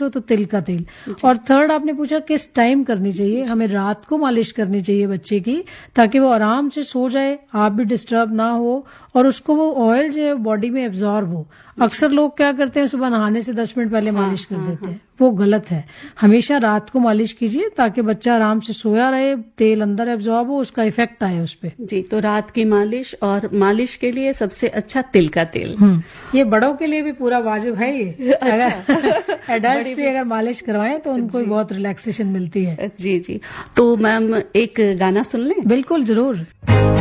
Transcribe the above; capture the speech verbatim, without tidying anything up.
हो तो तिल का तेल। और थर्ड आपने पूछा किस टाइम करनी चाहिए, हमें रात को मालिश करनी चाहिए बच्चे की, ताकि वो आराम से सो जाए, आप भी डिस्टर्ब ना हो और उसको वो ऑयल जो है बॉडी में एब्जॉर्ब हो। अक्सर लोग क्या करते हैं, सुबह नहाने से दस मिनट पहले मालिश कर हाँ, देते हाँ, हैं, वो गलत है। हमेशा रात को मालिश कीजिए ताकि बच्चा आराम से सोया रहे, तेल अंदर एब्जॉर्ब हो, उसका इफेक्ट आए उस पे। जी, तो रात की मालिश, और मालिश के लिए सबसे अच्छा तिल का तेल। हम्म ये बड़ों के लिए भी पूरा वाजिब है ये। अच्छा। अगर एडल्ट्स भी अगर मालिश करवाएं तो उनको भी बहुत रिलैक्सेशन मिलती है। जी जी। तो मैम एक गाना सुन लें? बिल्कुल, जरूर।